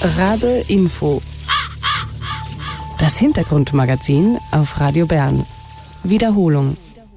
Rabe Info. Das Hintergrundmagazin auf Radio Bern. Wiederholung.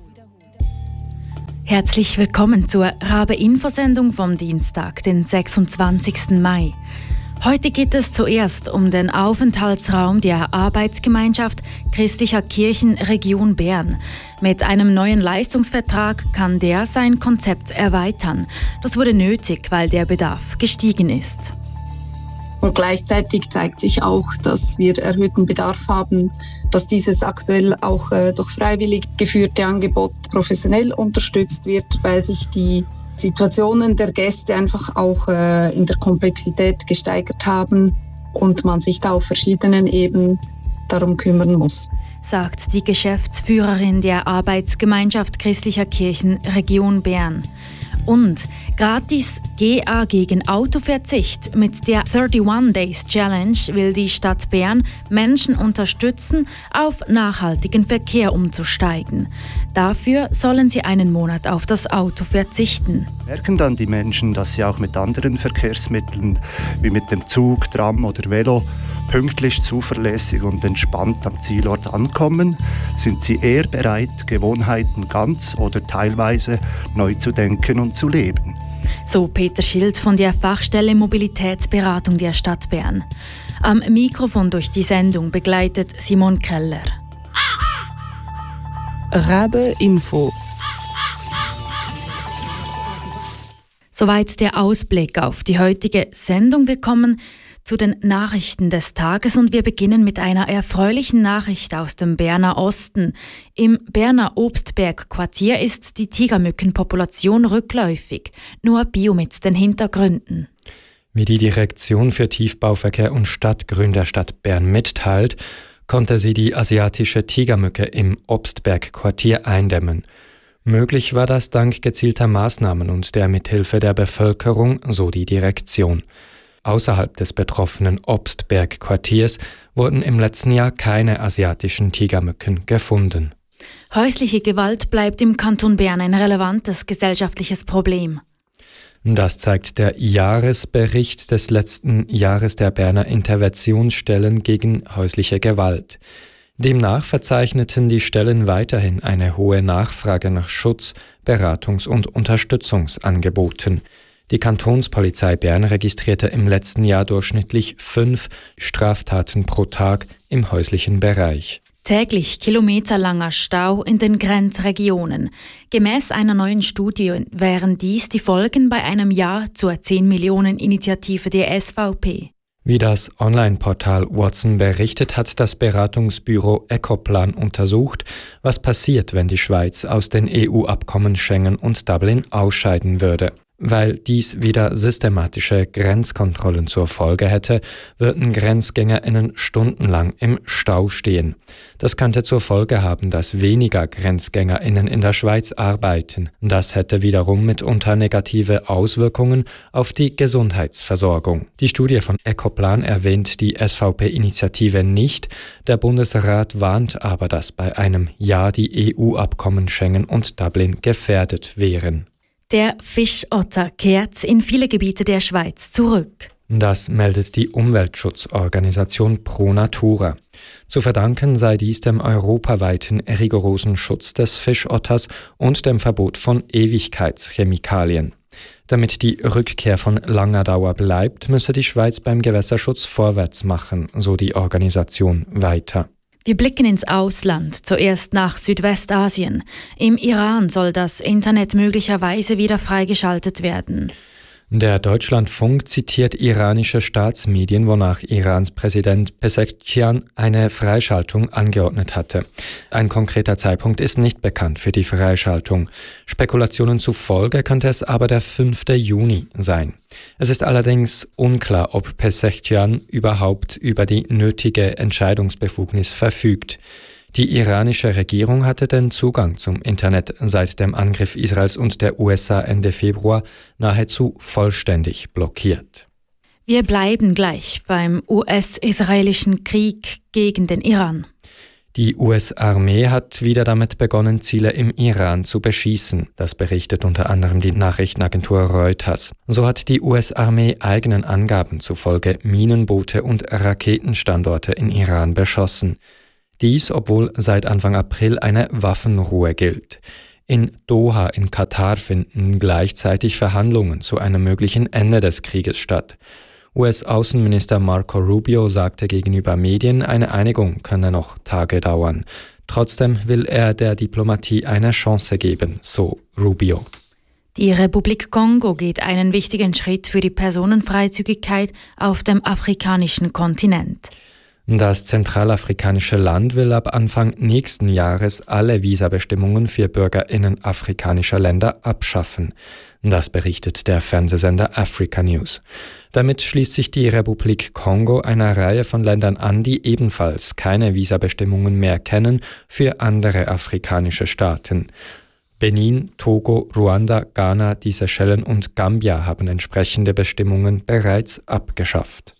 Herzlich willkommen zur Rabe-Info-Sendung vom Dienstag, den 26. Mai. Heute geht es zuerst um den Aufenthaltsraum der Arbeitsgemeinschaft christlicher Kirchen Region Bern. Mit einem neuen Leistungsvertrag kann der sein Konzept erweitern. Das wurde nötig, weil der Bedarf gestiegen ist. Und gleichzeitig zeigt sich auch, dass wir erhöhten Bedarf haben, dass dieses aktuell auch durch freiwillig geführte Angebot professionell unterstützt wird, weil sich die Situationen der Gäste einfach auch in der Komplexität gesteigert haben und man sich da auf verschiedenen Ebenen darum kümmern muss, sagt die Geschäftsführerin der Arbeitsgemeinschaft christlicher Kirchen Region Bern. Und gratis GA gegen Autoverzicht. Mit der 31 Days Challenge will die Stadt Bern Menschen unterstützen, auf nachhaltigen Verkehr umzusteigen. Dafür sollen sie einen Monat auf das Auto verzichten. Merken dann die Menschen, dass sie auch mit anderen Verkehrsmitteln wie mit dem Zug, Tram oder Velo pünktlich, zuverlässig und entspannt am Zielort ankommen, sind sie eher bereit, Gewohnheiten ganz oder teilweise neu zu denken und zu leben. So Peter Schild von der Fachstelle Mobilitätsberatung der Stadt Bern. Am Mikrofon durch die Sendung begleitet Simon Keller. Rabe Info. Soweit der Ausblick auf die heutige Sendung. Wir kommen zu den Nachrichten des Tages und wir beginnen mit einer erfreulichen Nachricht aus dem Berner Osten. Im Berner Obstberg-Quartier ist die Tigermückenpopulation rückläufig, nur Bio mit den Hintergründen. Wie die Direktion für Tiefbauverkehr und Stadtgrün der Stadt Bern mitteilt, konnte sie die asiatische Tigermücke im Obstberg-Quartier eindämmen. Möglich war das dank gezielter Maßnahmen und der Mithilfe der Bevölkerung, so die Direktion. Außerhalb des betroffenen Obstberg-Quartiers wurden im letzten Jahr keine asiatischen Tigermücken gefunden. Häusliche Gewalt bleibt im Kanton Bern ein relevantes gesellschaftliches Problem. Das zeigt der Jahresbericht des letzten Jahres der Berner Interventionsstellen gegen häusliche Gewalt. Demnach verzeichneten die Stellen weiterhin eine hohe Nachfrage nach Schutz-, Beratungs- und Unterstützungsangeboten. Die Kantonspolizei Bern registrierte im letzten Jahr durchschnittlich 5 Straftaten pro Tag im häuslichen Bereich. Täglich kilometerlanger Stau in den Grenzregionen. Gemäß einer neuen Studie wären dies die Folgen bei einem Ja zur 10-Millionen-Initiative der SVP. Wie das Online-Portal Watson berichtet, hat das Beratungsbüro Ecoplan untersucht, was passiert, wenn die Schweiz aus den EU-Abkommen Schengen und Dublin ausscheiden würde. Weil dies wieder systematische Grenzkontrollen zur Folge hätte, würden GrenzgängerInnen stundenlang im Stau stehen. Das könnte zur Folge haben, dass weniger GrenzgängerInnen in der Schweiz arbeiten. Das hätte wiederum mitunter negative Auswirkungen auf die Gesundheitsversorgung. Die Studie von Ecoplan erwähnt die SVP-Initiative nicht. Der Bundesrat warnt aber, dass bei einem Ja die EU-Abkommen Schengen und Dublin gefährdet wären. Der Fischotter kehrt in viele Gebiete der Schweiz zurück. Das meldet die Umweltschutzorganisation Pro Natura. Zu verdanken sei dies dem europaweiten rigorosen Schutz des Fischotters und dem Verbot von Ewigkeitschemikalien. Damit die Rückkehr von langer Dauer bleibt, müsse die Schweiz beim Gewässerschutz vorwärts machen, so die Organisation weiter. Wir blicken ins Ausland, zuerst nach Südwestasien. Im Iran soll das Internet möglicherweise wieder freigeschaltet werden. Der Deutschlandfunk zitiert iranische Staatsmedien, wonach Irans Präsident Pezeshkian eine Freischaltung angeordnet hatte. Ein konkreter Zeitpunkt ist nicht bekannt für die Freischaltung. Spekulationen zufolge könnte es aber der 5. Juni sein. Es ist allerdings unklar, ob Pezeshkian überhaupt über die nötige Entscheidungsbefugnis verfügt. Die iranische Regierung hatte den Zugang zum Internet seit dem Angriff Israels und der USA Ende Februar nahezu vollständig blockiert. Wir bleiben gleich beim US-israelischen Krieg gegen den Iran. Die US-Armee hat wieder damit begonnen, Ziele im Iran zu beschießen. Das berichtet unter anderem die Nachrichtenagentur Reuters. So hat die US-Armee eigenen Angaben zufolge Minenboote und Raketenstandorte in Iran beschossen. Dies, obwohl seit Anfang April eine Waffenruhe gilt. In Doha in Katar finden gleichzeitig Verhandlungen zu einem möglichen Ende des Krieges statt. US-Außenminister Marco Rubio sagte gegenüber Medien, eine Einigung könne noch Tage dauern. Trotzdem will er der Diplomatie eine Chance geben, so Rubio. Die Republik Kongo geht einen wichtigen Schritt für die Personenfreizügigkeit auf dem afrikanischen Kontinent. Das zentralafrikanische Land will ab Anfang nächsten Jahres alle Visabestimmungen für BürgerInnen afrikanischer Länder abschaffen. Das berichtet der Fernsehsender Africa News. Damit schließt sich die Republik Kongo einer Reihe von Ländern an, die ebenfalls keine Visabestimmungen mehr kennen für andere afrikanische Staaten. Benin, Togo, Ruanda, Ghana, die Seychellen und Gambia haben entsprechende Bestimmungen bereits abgeschafft.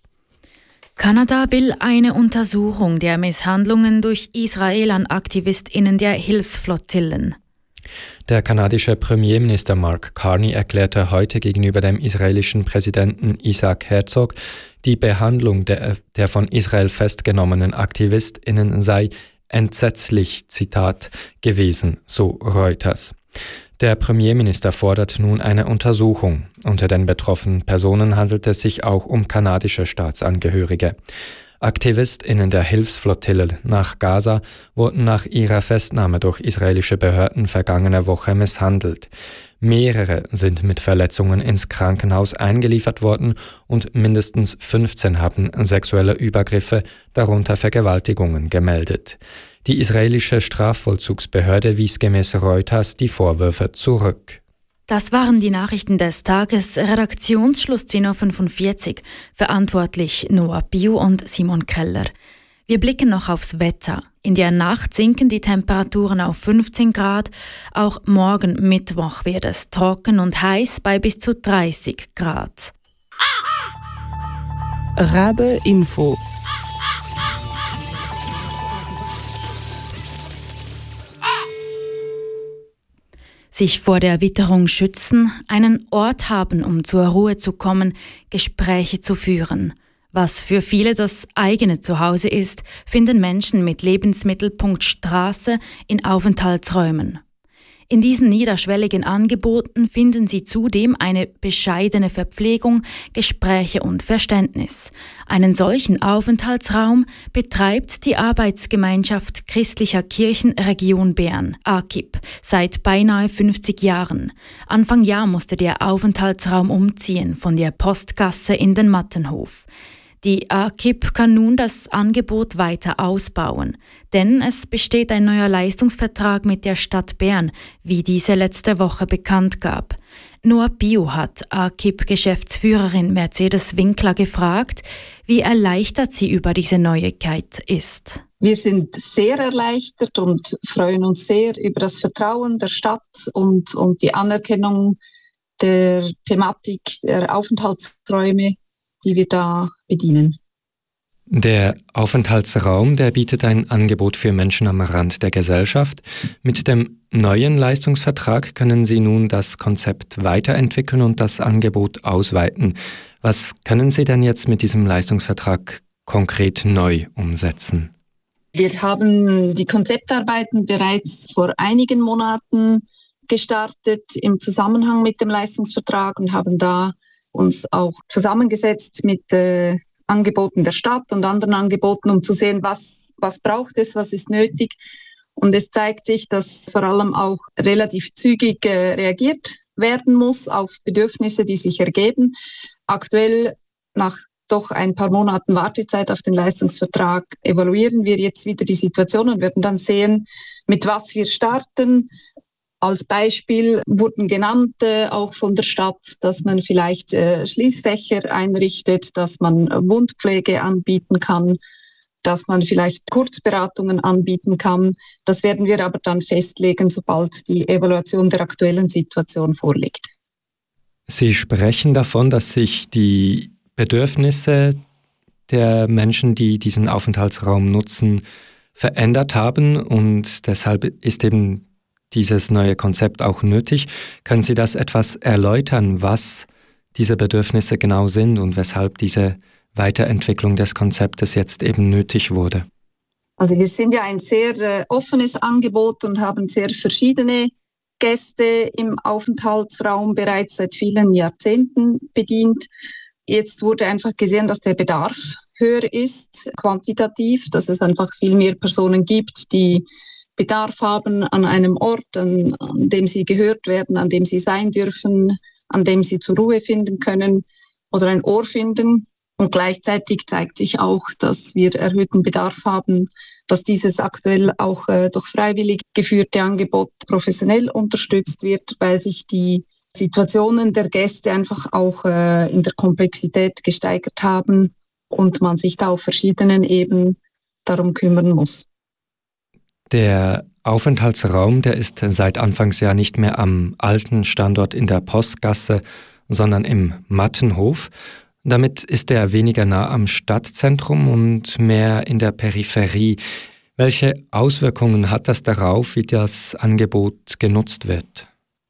Kanada will eine Untersuchung der Misshandlungen durch Israel an AktivistInnen der Hilfsflottillen. Der kanadische Premierminister Mark Carney erklärte heute gegenüber dem israelischen Präsidenten Isaac Herzog, die Behandlung der von Israel festgenommenen AktivistInnen sei entsetzlich, Zitat, gewesen, so Reuters. Der Premierminister fordert nun eine Untersuchung. Unter den betroffenen Personen handelt es sich auch um kanadische Staatsangehörige. AktivistInnen der Hilfsflottille nach Gaza wurden nach ihrer Festnahme durch israelische Behörden vergangene Woche misshandelt. Mehrere sind mit Verletzungen ins Krankenhaus eingeliefert worden und mindestens 15 haben sexuelle Übergriffe, darunter Vergewaltigungen, gemeldet. Die israelische Strafvollzugsbehörde wies gemäß Reuters die Vorwürfe zurück. Das waren die Nachrichten des Tages. Redaktionsschluss 10.45 Uhr. Verantwortlich Noah Biu und Simon Keller. Wir blicken noch aufs Wetter. In der Nacht sinken die Temperaturen auf 15 Grad. Auch morgen Mittwoch wird es trocken und heiß bei bis zu 30 Grad. Rabe Info. Sich vor der Witterung schützen, einen Ort haben, um zur Ruhe zu kommen, Gespräche zu führen. Was für viele das eigene Zuhause ist, finden Menschen mit Lebensmittelpunkt Straße in Aufenthaltsräumen. In diesen niederschwelligen Angeboten finden Sie zudem eine bescheidene Verpflegung, Gespräche und Verständnis. Einen solchen Aufenthaltsraum betreibt die Arbeitsgemeinschaft Christlicher Kirchen Region Bern, AKIP, seit beinahe 50 Jahren. Anfang Jahr musste der Aufenthaltsraum umziehen von der Postgasse in den Mattenhof. Die AKIP kann nun das Angebot weiter ausbauen, denn es besteht ein neuer Leistungsvertrag mit der Stadt Bern, wie diese letzte Woche bekannt gab. Noah Biu hat AKIP-Geschäftsführerin Mercedes Winkler gefragt, wie erleichtert sie über diese Neuigkeit ist. Wir sind sehr erleichtert und freuen uns sehr über das Vertrauen der Stadt und die Anerkennung der Thematik der Aufenthaltsräume, die wir da bedienen. Der Aufenthaltsraum, der bietet ein Angebot für Menschen am Rand der Gesellschaft. Mit dem neuen Leistungsvertrag können Sie nun das Konzept weiterentwickeln und das Angebot ausweiten. Was können Sie denn jetzt mit diesem Leistungsvertrag konkret neu umsetzen? Wir haben die Konzeptarbeiten bereits vor einigen Monaten gestartet im Zusammenhang mit dem Leistungsvertrag und haben da uns auch zusammengesetzt mit Angeboten der Stadt und anderen Angeboten, um zu sehen, was braucht es, was ist nötig. Und es zeigt sich, dass vor allem auch relativ zügig reagiert werden muss auf Bedürfnisse, die sich ergeben. Aktuell, nach doch ein paar Monaten Wartezeit auf den Leistungsvertrag, evaluieren wir jetzt wieder die Situation und werden dann sehen, mit was wir starten. Als Beispiel wurden genannt, auch von der Stadt, dass man vielleicht Schließfächer einrichtet, dass man Wundpflege anbieten kann, dass man vielleicht Kurzberatungen anbieten kann. Das werden wir aber dann festlegen, sobald die Evaluation der aktuellen Situation vorliegt. Sie sprechen davon, dass sich die Bedürfnisse der Menschen, die diesen Aufenthaltsraum nutzen, verändert haben und deshalb ist eben dieses neue Konzept auch nötig. Können Sie das etwas erläutern, was diese Bedürfnisse genau sind und weshalb diese Weiterentwicklung des Konzeptes jetzt eben nötig wurde? Also wir sind ja ein sehr offenes Angebot und haben sehr verschiedene Gäste im Aufenthaltsraum bereits seit vielen Jahrzehnten bedient. Jetzt wurde einfach gesehen, dass der Bedarf höher ist, quantitativ, dass es einfach viel mehr Personen gibt, die Bedarf haben an einem Ort, an dem sie gehört werden, an dem sie sein dürfen, an dem sie zur Ruhe finden können oder ein Ohr finden. Und gleichzeitig zeigt sich auch, dass wir erhöhten Bedarf haben, dass dieses aktuell auch durch freiwillig geführte Angebot professionell unterstützt wird, weil sich die Situationen der Gäste einfach auch in der Komplexität gesteigert haben und man sich da auf verschiedenen Ebenen darum kümmern muss. Der Aufenthaltsraum, der ist seit Anfangsjahr nicht mehr am alten Standort in der Postgasse, sondern im Mattenhof. Damit ist er weniger nah am Stadtzentrum und mehr in der Peripherie. Welche Auswirkungen hat das darauf, wie das Angebot genutzt wird?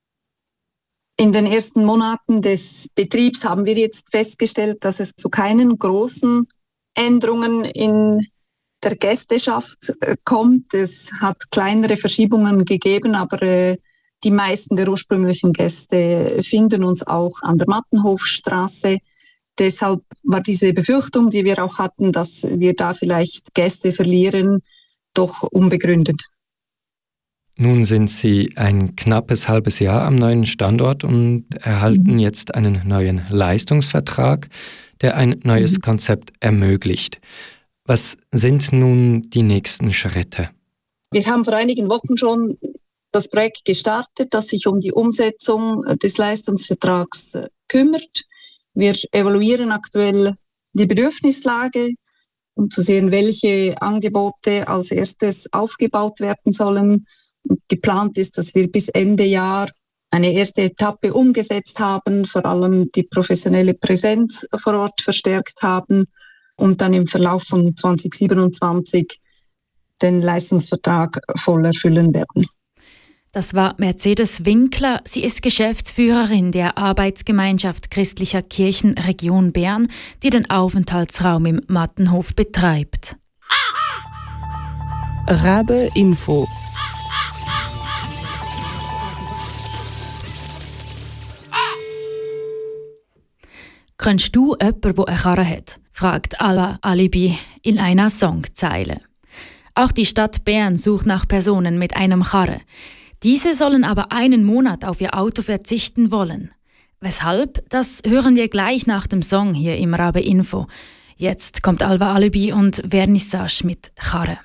In den ersten Monaten des Betriebs haben wir jetzt festgestellt, dass es zu keinen großen Änderungen in der Gästeschaft kommt. Es hat kleinere Verschiebungen gegeben, aber die meisten der ursprünglichen Gäste finden uns auch an der Mattenhofstraße. Deshalb war diese Befürchtung, die wir auch hatten, dass wir da vielleicht Gäste verlieren, doch unbegründet. Nun sind Sie ein knappes halbes Jahr am neuen Standort und erhalten jetzt einen neuen Leistungsvertrag, der ein neues Konzept ermöglicht. Was sind nun die nächsten Schritte? Wir haben vor einigen Wochen schon das Projekt gestartet, das sich um die Umsetzung des Leistungsvertrags kümmert. Wir evaluieren aktuell die Bedürfnislage, um zu sehen, welche Angebote als erstes aufgebaut werden sollen. Und geplant ist, dass wir bis Ende Jahr eine erste Etappe umgesetzt haben, vor allem die professionelle Präsenz vor Ort verstärkt haben und dann im Verlauf von 2027 den Leistungsvertrag voll erfüllen werden. Das war Mercedes Winkler. Sie ist Geschäftsführerin der Arbeitsgemeinschaft christlicher Kirchen Region Bern, die den Aufenthaltsraum im Mattenhof betreibt. Rabe Info. Kennst du jemanden, der eine Karre hat? Fragt Alba Alibi in einer Songzeile. Auch die Stadt Bern sucht nach Personen mit einem Karre. Diese sollen aber einen Monat auf ihr Auto verzichten wollen. Weshalb? Das hören wir gleich nach dem Song hier im Rabe Info. Jetzt kommt Alba Alibi und Vernissage mit Karre.